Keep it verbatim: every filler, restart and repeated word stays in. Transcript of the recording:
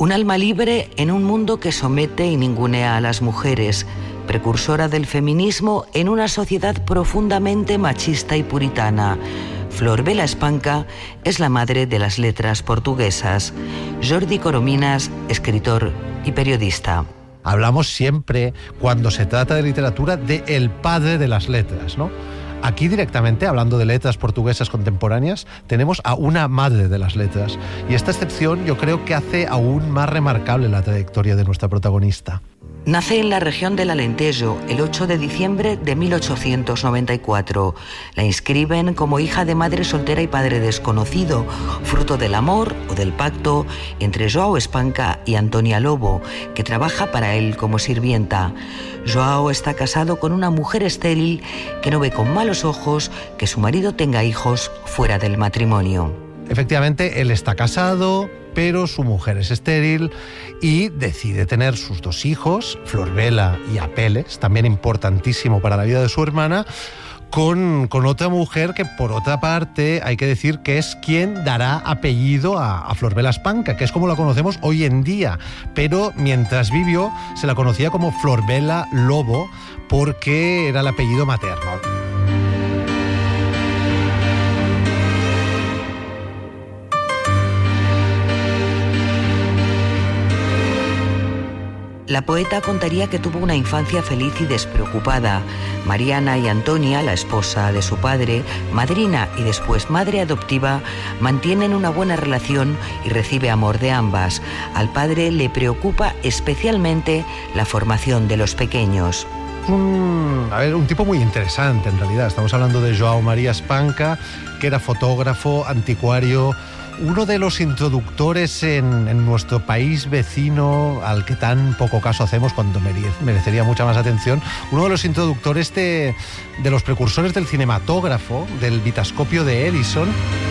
Un alma libre en un mundo que somete y ningunea a las mujeres, precursora del feminismo en una sociedad profundamente machista y puritana. Flor Vela Espanca es la madre de las letras portuguesas. Jordi Corominas, escritor y periodista. Hablamos siempre, cuando se trata de literatura, de el padre de las letras, ¿no? Aquí directamente, hablando de letras portuguesas contemporáneas, tenemos a una madre de las letras. Y esta excepción yo creo que hace aún más remarcable la trayectoria de nuestra protagonista. Nace en la región del Alentejo el ocho de diciembre de mil ochocientos noventa y cuatro. La inscriben como hija de madre soltera y padre desconocido, fruto del amor o del pacto entre João Espanca y Antonia Lobo, que trabaja para él como sirvienta. João está casado con una mujer estéril que no ve con malos ojos que su marido tenga hijos fuera del matrimonio. Efectivamente, él está casado, pero su mujer es estéril y decide tener sus dos hijos, Flor Vela y Apeles, también importantísimo para la vida de su hermana, con, con otra mujer que, por otra parte, hay que decir que es quien dará apellido a, a Flor Vela Espanca, que es como la conocemos hoy en día, pero mientras vivió se la conocía como Flor Vela Lobo porque era el apellido materno. La poeta contaría que tuvo una infancia feliz y despreocupada. Mariana y Antonia, la esposa de su padre, madrina y después madre adoptiva, mantienen una buena relación y recibe amor de ambas. Al padre le preocupa especialmente la formación de los pequeños. Un, a ver, un tipo muy interesante en realidad. Estamos hablando de João María Espanca, que era fotógrafo, anticuario, uno de los introductores en, en nuestro país vecino, al que tan poco caso hacemos cuando merecería mucha más atención, uno de los introductores de, de los precursores del cinematógrafo, del vitascopio de Edison.